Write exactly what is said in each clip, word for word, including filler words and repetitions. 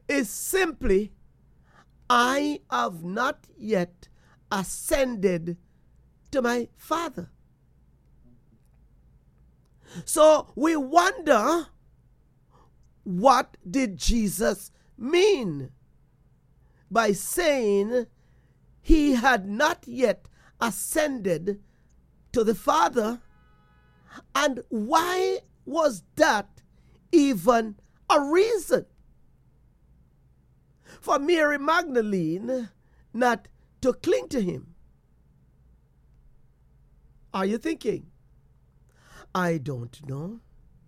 is simply, I have not yet ascended to my Father. So we wonder, what did Jesus mean by saying he had not yet ascended to the Father? And why was that even a reason for Mary Magdalene not to cling to him? Are you thinking? I don't know.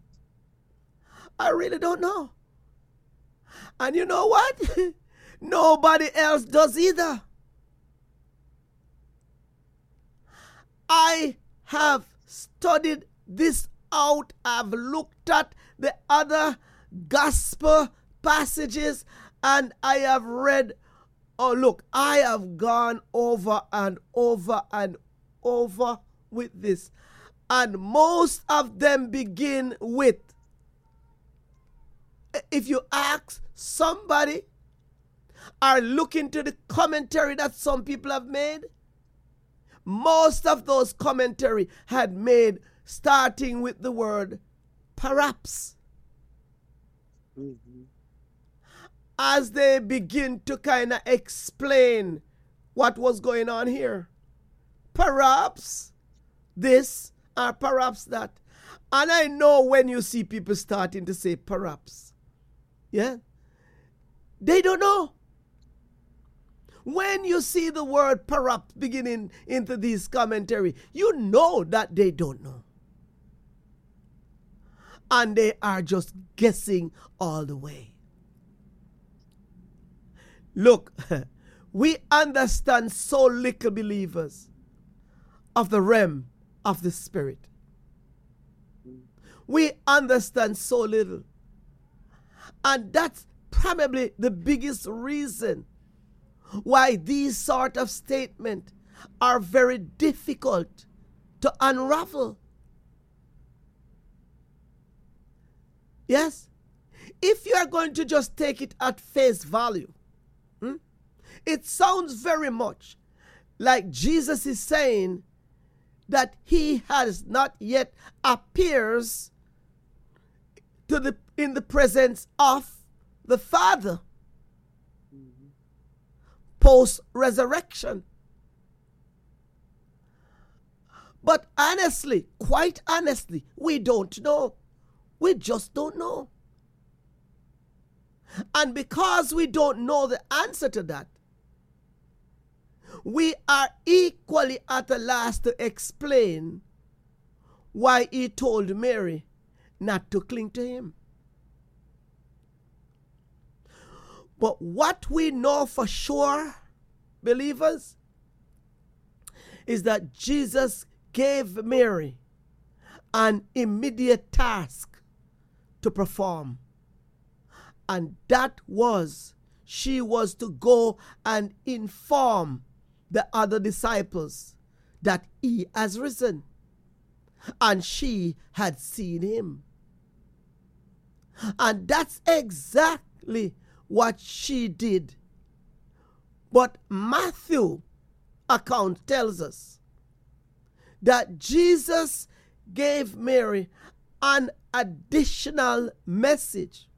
I really don't know. And you know what? Nobody else does either. I have studied this out. I've looked at the other gospel passages and I have read, oh look, I have gone over and over and over with this. And most of them begin with, if you ask somebody or look into the commentary that some people have made, most of those commentary had made starting with the word perhaps. Mm-hmm. As they begin to kind of explain what was going on here. Perhaps this or perhaps that. And I know when you see people starting to say perhaps, yeah, they don't know. When you see the word perhaps beginning into this commentary, you know that they don't know. And they are just guessing all the way. Look, we understand so little, believers, of the realm of the Spirit. We understand so little. And that's probably the biggest reason why these sort of statements are very difficult to unravel. Yes? If you are going to just take it at face value, hmm, it sounds very much like Jesus is saying that he has not yet appears to the in the presence of the Father mm-hmm. post-resurrection. But honestly, quite honestly, we don't know. We just don't know. And because we don't know the answer to that, we are equally at a loss to explain why he told Mary not to cling to him. But what we know for sure, believers, is that Jesus gave Mary an immediate task to perform. And that was, she was to go and inform the other disciples that he has risen. And she had seen him. And that's exactly what she did. But Matthew account tells us that Jesus gave Mary an additional message.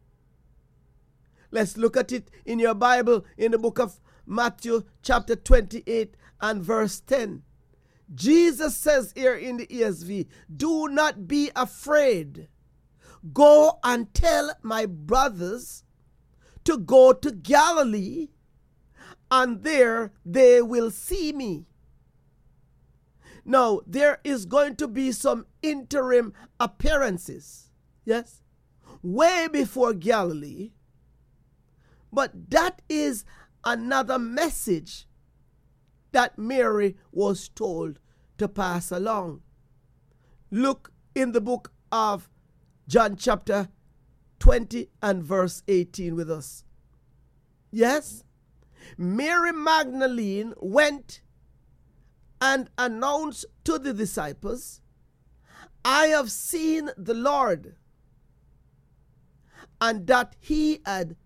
Let's look at it in your Bible in the book of Matthew chapter twenty-eight and verse ten. Jesus says here in the E S V, do not be afraid. Go and tell my brothers to go to Galilee, and there they will see me. Now, there is going to be some interim appearances, yes, way before Galilee, but that is another message that Mary was told to pass along. Look in the book of John chapter twenty and verse eighteen with us. Yes? Mary Magdalene went and announced to the disciples, I have seen the Lord, and that he had